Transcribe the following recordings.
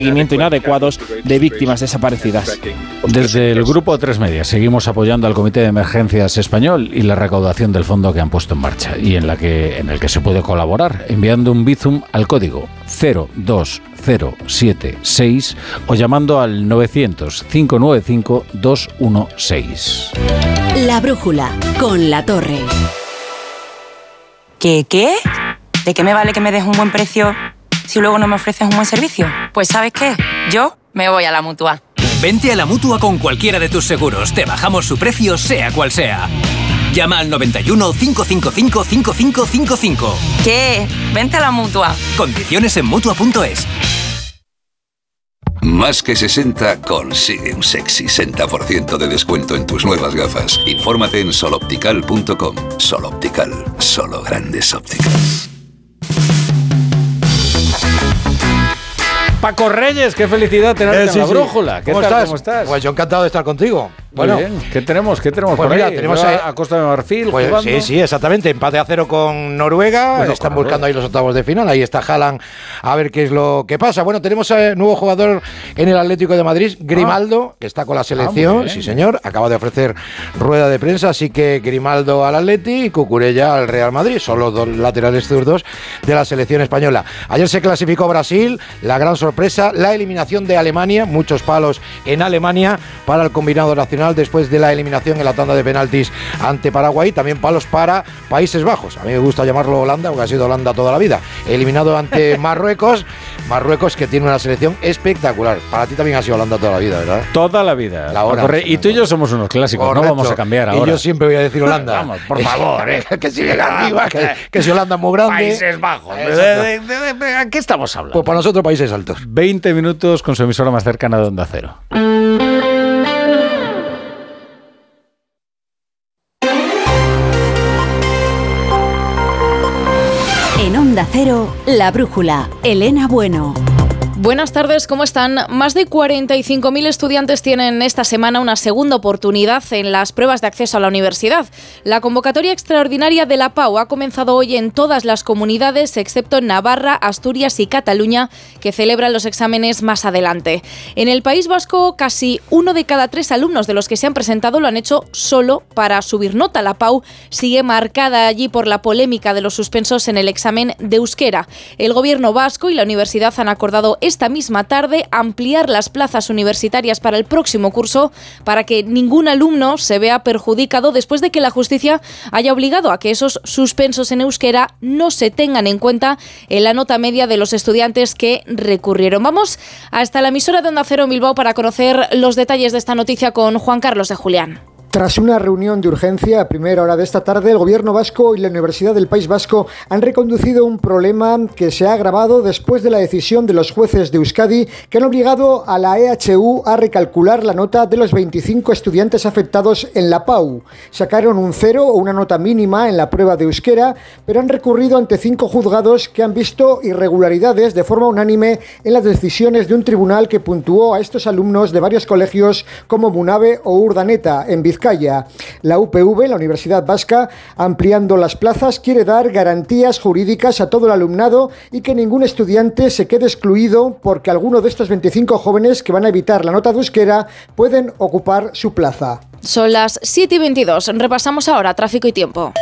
seguimiento inadecuados de víctimas desaparecidas. Desde el Grupo 3 Media seguimos apoyando al Comité de Emergencias Español y la recaudación del fondo que han puesto en marcha y en el que se puede colaborar enviando un Bizum al código 02076 o llamando al 900 595 216. La Brújula con La Torre. ¿Qué? ¿De qué me vale que me des un buen precio si luego no me ofreces un buen servicio? Pues ¿sabes qué? Yo me voy a la Mutua. Vente a la Mutua con cualquiera de tus seguros. Te bajamos su precio, sea cual sea. Llama al 91 555 5555. ¿Qué? Vente a la Mutua. Condiciones en Mutua.es. Más que 60 consigue un sexy 60% de descuento en tus nuevas gafas. Infórmate en soloptical.com. Soloptical, solo grandes ópticas. Paco Reyes, qué felicidad tenerte en La Brújula. ¿Qué tal? ¿Cómo estás? Pues yo encantado de estar contigo. Bueno, muy bien. ¿Qué tenemos pues por mira, ahí? tenemos a Costa de Marfil pues jugando. Sí, exactamente. Empate a 0 con Noruega. Bueno, están buscando ahí los octavos de final. Ahí está Haaland a ver qué es lo que pasa. Bueno, tenemos nuevo jugador en el Atlético de Madrid, Grimaldo, que está con la selección. Sí, señor. Acaba de ofrecer rueda de prensa. Así que Grimaldo al Atleti y Cucurella al Real Madrid. Son los dos laterales zurdos de la selección española. Ayer se clasificó Brasil. La gran sorpresa, la eliminación de Alemania. Muchos palos en Alemania para el combinado nacional después de la eliminación en la tanda de penaltis ante Paraguay. También palos para Países Bajos. A mí me gusta llamarlo Holanda porque ha sido Holanda toda la vida. Eliminado ante Marruecos. Marruecos, que tiene una selección espectacular. Para ti también ha sido Holanda toda la vida, ¿verdad? Toda la vida. Y tú y yo somos unos clásicos. Correcto. No vamos a cambiar ahora. Y yo siempre voy a decir Holanda. Vamos, por favor. Que si llega arriba, que si Holanda es muy grande. Países Bajos. ¿De qué estamos hablando? Pues para nosotros Países Altos. 20 minutos con su emisora más cercana de Onda Cero. En Onda Cero, La Brújula, Elena Bueno. Buenas tardes, ¿cómo están? Más de 45.000 estudiantes tienen esta semana una segunda oportunidad en las pruebas de acceso a la universidad. La convocatoria extraordinaria de la PAU ha comenzado hoy en todas las comunidades, excepto en Navarra, Asturias y Cataluña, que celebran los exámenes más adelante. En el País Vasco, casi 1 de cada 3 alumnos de los que se han presentado lo han hecho solo para subir nota. La PAU sigue marcada allí por la polémica de los suspensos en el examen de euskera. El Gobierno vasco y la universidad han acordado esta misma tarde ampliar las plazas universitarias para el próximo curso para que ningún alumno se vea perjudicado después de que la justicia haya obligado a que esos suspensos en euskera no se tengan en cuenta en la nota media de los estudiantes que recurrieron. Vamos hasta la emisora de Onda Cero en Bilbao para conocer los detalles de esta noticia con Juan Carlos de Julián. Tras una reunión de urgencia a primera hora de esta tarde, el Gobierno vasco y la Universidad del País Vasco han reconducido un problema que se ha agravado después de la decisión de los jueces de Euskadi que han obligado a la EHU a recalcular la nota de los 25 estudiantes afectados en la PAU. Sacaron un 0 o una nota mínima en la prueba de euskera, pero han recurrido ante 5 juzgados que han visto irregularidades de forma unánime en las decisiones de un tribunal que puntuó a estos alumnos de varios colegios como Munabe o Urdaneta en Vizcaya. La UPV, la Universidad Vasca, ampliando las plazas, quiere dar garantías jurídicas a todo el alumnado y que ningún estudiante se quede excluido porque alguno de estos 25 jóvenes que van a evitar la nota de euskera pueden ocupar su plaza. Son las 7:22. Repasamos ahora tráfico y tiempo.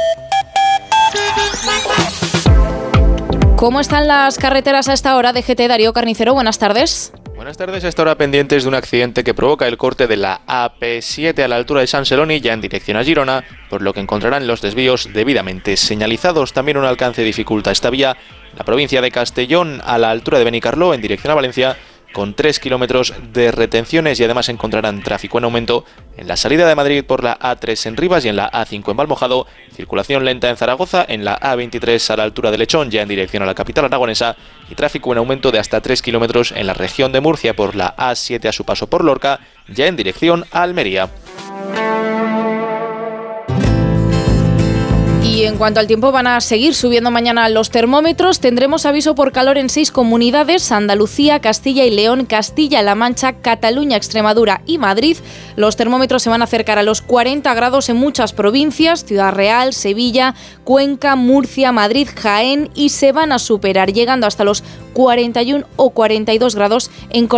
¿Cómo están las carreteras a esta hora? DGT, Darío Carnicero, buenas tardes. Buenas tardes, hasta ahora pendientes de un accidente que provoca el corte de la AP7 a la altura de San Celoni, ya en dirección a Girona, por lo que encontrarán los desvíos debidamente señalizados. También un alcance dificulta esta vía, la provincia de Castellón a la altura de Benicarló, en dirección a Valencia, con 3 kilómetros de retenciones y además encontrarán tráfico en aumento en la salida de Madrid por la A3 en Rivas y en la A5 en Valmojado, circulación lenta en Zaragoza, en la A23 a la altura de Lechón, ya en dirección a la capital aragonesa, y tráfico en aumento de hasta 3 kilómetros en la región de Murcia por la A7 a su paso por Lorca, ya en dirección a Almería. Y Y en cuanto al tiempo, van a seguir subiendo mañana los termómetros. Tendremos aviso por calor en 6 comunidades: Andalucía, Castilla y León, Castilla-La Mancha, Cataluña, Extremadura y Madrid. Los termómetros se van a acercar a los 40 grados en muchas provincias: Ciudad Real, Sevilla, Cuenca, Murcia, Madrid, Jaén, y se van a superar llegando hasta los 41 o 42 grados en